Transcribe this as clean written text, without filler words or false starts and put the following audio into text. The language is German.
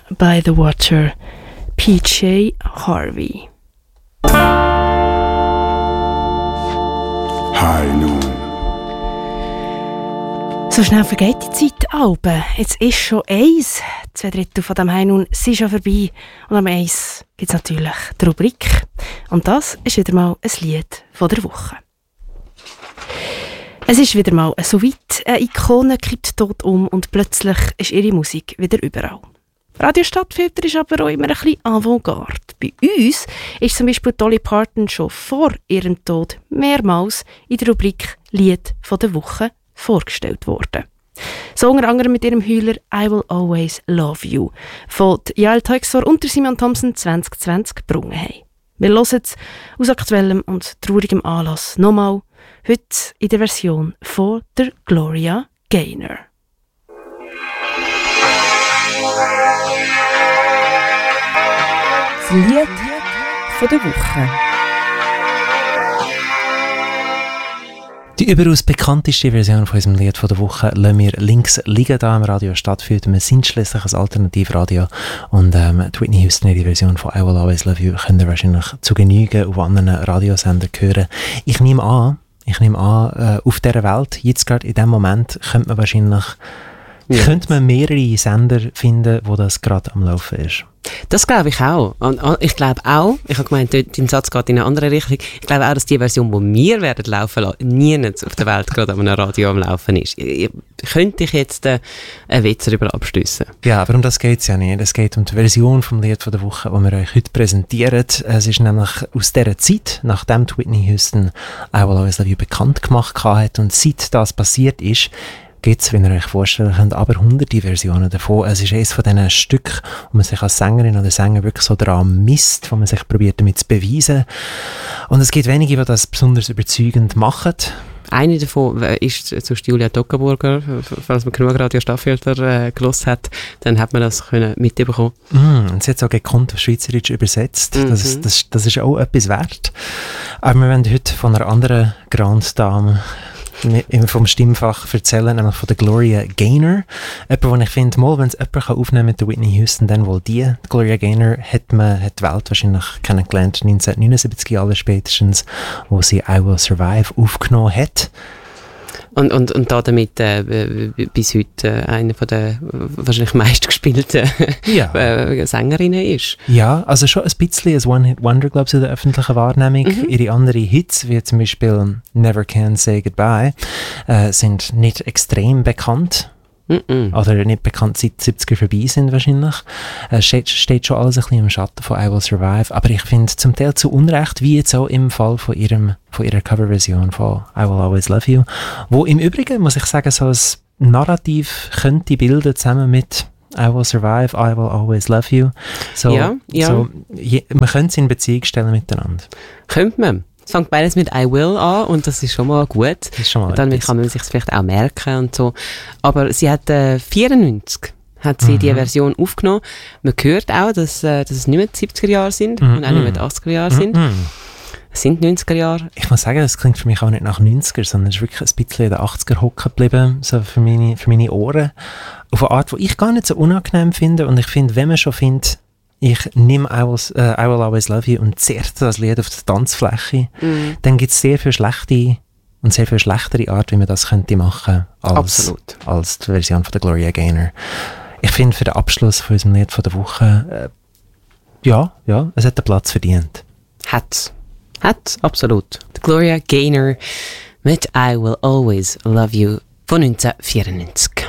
by the Water, PJ Harvey. High Noon. So schnell vergeht die Zeit, Alben. Jetzt ist schon 1. 2/3 von dem High Noon sind schon vorbei. Und am 1 gibt es natürlich die Rubrik. Und das ist wieder mal ein Lied von der Woche. Es ist wieder mal so weit, eine Ikone kippt tot um und plötzlich ist ihre Musik wieder überall. Radio Stadtfilter ist aber auch immer ein bisschen Avantgarde. Bei uns ist zum Beispiel Dolly Parton schon vor ihrem Tod mehrmals in der Rubrik Lied von der Woche vorgestellt worden. So unter anderem mit ihrem Heuler «I Will Always Love You» von Yael Teixor und Simon Thompson 2020 gebrungen haben. Wir hören es aus aktuellem und traurigem Anlass nochmal, heute in der Version von der Gloria Gaynor. Das Lied von der Woche. Die überaus bekannteste Version von unserem Lied von der Woche lassen wir links liegen da im Radio Stadtfilter. Wir sind schließlich ein Alternativradio und die Whitney Houston, die Version von I Will Always Love You, könnt ihr wahrscheinlich zu Genüge auf anderen Radiosendern hören. Ich nehme an, auf dieser Welt, jetzt gerade in diesem Moment, könnte man mehrere Sender finden, wo das gerade am Laufen ist. Das glaube ich auch. Und ich glaube auch, ich habe gemeint, dein Satz geht in eine andere Richtung, ich glaube auch, dass die Version, die wir werden laufen lassen, nirgends auf der Welt gerade an einem Radio am Laufen ist. Könnte ich jetzt einen Witz darüber abschliessen? Ja, aber um das geht es ja nicht. Es geht um die Version vom Lied von der Woche, die wir euch heute präsentieren. Es ist nämlich aus dieser Zeit, nachdem Whitney Houston I Will Always Love You bekannt gemacht hat und seit das passiert ist, gibt es, wie ihr euch vorstellen könnt, aber hunderte Versionen davon. Es ist eines von diesen Stücken, wo man sich als Sängerin oder Sänger wirklich so daran misst, wo man sich probiert, damit zu beweisen. Und es gibt wenige, die das besonders überzeugend machen. Eine davon ist zu Julia Toggenburger. Falls man genug Radio Stadtfilter gehört hat, dann hat man das mitbekommen. Und sie hat es auch gekonnt auf Schweizerdeutsch übersetzt. Das ist auch etwas wert. Aber wir wollen heute von einer anderen Grande Dame vom Stimmfach erzählen, nämlich von der Gloria Gaynor. Jemand, wo ich finde, wenn es jemand aufnehmen kann mit der Whitney Houston, dann wohl die. Gloria Gaynor hat die Welt wahrscheinlich kennengelernt, 1979 allerspätestens, wo sie I Will Survive aufgenommen hat. Und damit bis heute eine von der wahrscheinlich meistgespielten Sängerinnen ist. Ja, also schon ein bisschen ein One-Hit-Wonder, glaube ich, in der öffentlichen Wahrnehmung. Ihre anderen Hits, wie zum Beispiel Never Can Say Goodbye, sind nicht extrem bekannt. Oder nicht bekannt, seit die 70er vorbei sind wahrscheinlich. Steht schon alles ein bisschen im Schatten von I Will Survive. Aber ich finde zum Teil zu Unrecht, wie jetzt auch im Fall von ihrer Coverversion von I Will Always Love You, wo im Übrigen, muss ich sagen, so ein Narrativ könnte bilden, zusammen mit I Will Survive, I Will Always Love You. So, man könnte es in Beziehung stellen miteinander. Könnte man. Es fängt beides mit I Will an und das ist schon mal gut. Das ist schon mal dann kann man sich vielleicht auch merken und so. Aber sie hat 1994 hat sie die Version aufgenommen. Man hört auch, dass es nicht mehr die 70er Jahre sind und auch nicht mehr die 80er Jahre sind. Es sind 90er Jahre. Ich muss sagen, das klingt für mich auch nicht nach 90er, sondern es ist wirklich ein bisschen in den 80er hocken geblieben, so für meine Ohren. Auf eine Art, die ich gar nicht so unangenehm finde. Und ich finde, wenn man schon findet, ich nehme I Will Always Love You und zerrt das Lied auf die Tanzfläche, dann gibt es sehr viel schlechte und sehr viel schlechtere Art, wie man das könnte machen als die Version von der Gloria Gaynor. Ich finde, für den Abschluss von unserem Lied von der Woche, es hat den Platz verdient. Hat, absolut. Die Gloria Gaynor mit I Will Always Love You von 1994.